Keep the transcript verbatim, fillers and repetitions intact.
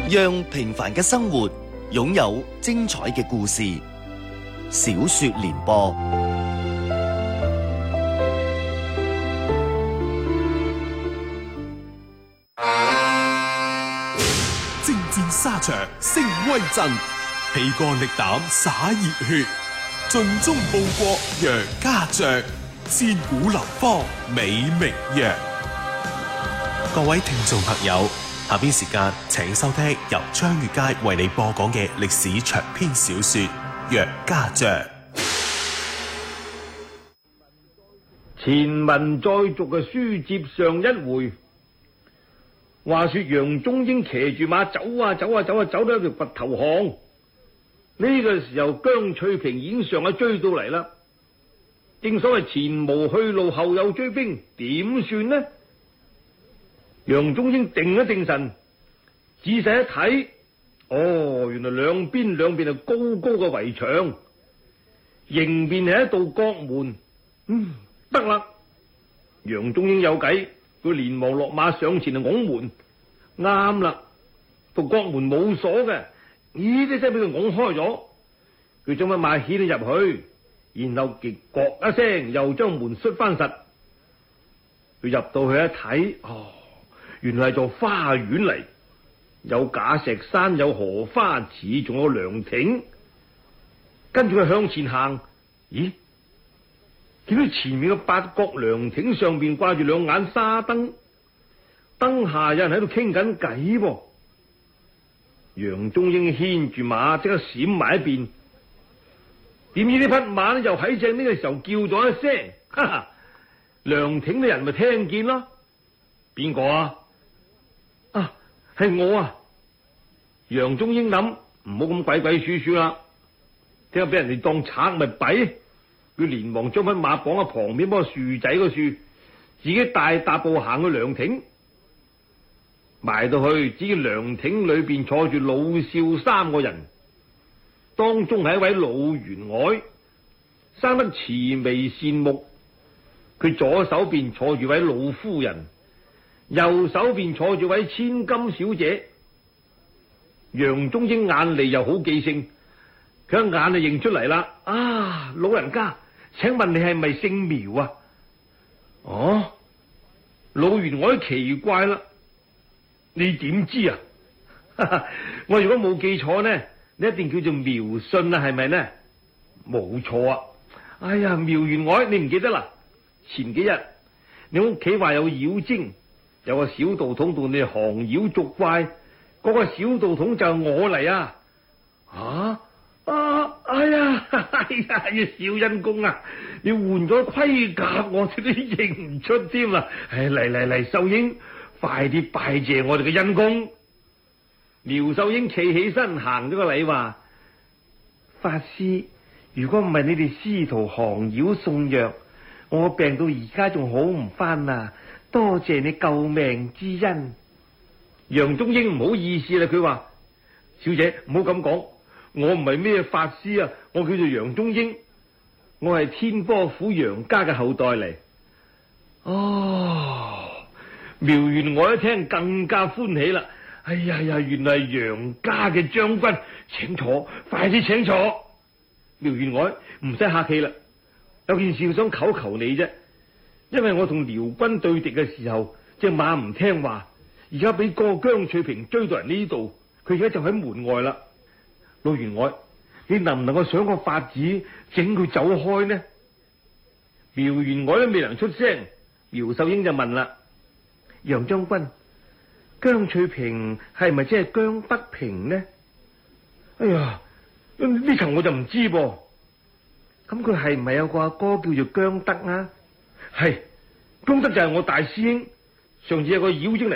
讓平凡嘅生活擁有精彩嘅故事。小說連播， 征戰沙場聲威震，披肝瀝膽灑熱血，盡忠報國楊家將，千古流芳美名揚。各位聽眾朋友，下邊時間請收聽由張月佳為你播講嘅歷史長篇小說《楊家將》。 前文再續嘅書接上一回，話說楊中英騎住馬走啊走啊走啊走到一條拔頭巷，呢個時候姜翠萍已經上下追到嚟啦。正所謂前無去路後有追兵，點算呢？楊中英定一定神，仔細一睇，哦，原來兩邊兩邊係高高嘅圍牆，迎面係一道角門。嗯，得啦，楊中英有計，佢連忙落馬上前嚟拱門。啱啦，道角門冇鎖嘅，咦啲聲俾佢拱開咗，佢將匹馬牽咗入去，然後極角一聲又將門閂翻實。佢入到去一睇，哦，原來係座花園嚟，有假石山，有荷花池，仲有涼亭。跟住佢向前行，咦，見到前面嘅八角涼亭上邊掛住兩眼沙燈，燈下有人喺度傾緊偈噃。楊中英牽住馬即刻閃埋一邊，點知呢匹馬又喺正呢個時候叫咗一聲，哈哈，涼亭嘅人咪聽見咯。邊個啊？啊，係我啊！楊中英諗，唔好咁鬼鬼祟祟啦，聽下俾人哋當賊咪弊。佢連忙將匹馬綁喺旁邊嗰個樹仔個樹，自己大踏步行去涼亭。埋到去，只見涼亭裏邊坐住老少三個人，當中係一位老員外，生得慈眉善目。佢左手邊坐住位老夫人，右手邊坐住位千金小姐。楊中英眼利又好記性，佢一眼就認出嚟啦。啊，老人家，請問你係咪姓苗啊？哦，老員外奇怪啦，你點知啊？我如果冇記錯呢，你一定叫做苗信啊，係咪呢？冇錯啊。哎呀，苗員外，你唔記得啦？前幾日你屋企話有妖精，有個小道童同你降妖捉怪，嗰、那個小道童就係我嚟啊！啊啊！哎呀，哎呀，小恩公啊，你換咗盔甲，我哋都認唔出添啦！唉，嚟嚟嚟，秀英，快啲拜謝我哋嘅恩公。苗秀英企起身行咗個禮，話：法師，如果唔係你哋師徒降妖送藥，我病到而家仲好唔翻啊！多謝你救命之恩。楊中英唔好意思啦，佢話：小姐唔好咁講，我唔係咩法師啊，我叫做楊中英，我係天波府楊家嘅後代嚟。哦，苗員外一聽更加歡喜啦！哎呀呀，原來係楊家嘅將軍，請坐，快啲請坐。苗員外唔使客氣啦。有件事想求求你啫，因為我同遼軍對敵嘅時候，隻馬唔聽話，而家俾個姜翠萍追到嚟呢度，佢而家就喺門外啦。老員外，你能唔能夠想個法子整佢走開呢？苗員外都未能出聲，苗秀英就問啦：楊將軍，姜翠萍係咪即係姜德平呢？哎呀，呢層我就唔知噃。咁佢係唔係有個阿哥叫做姜德啊？係，姜德就係我大師兄，上次有個妖精嚟